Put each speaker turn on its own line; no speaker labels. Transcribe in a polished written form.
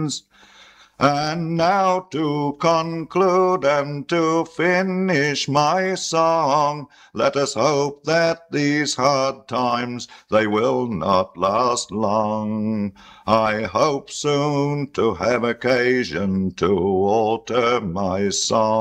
friends. And now to conclude and to finish my song, let us hope that these hard times, they will not last long. I hope soon to have occasion to alter my song.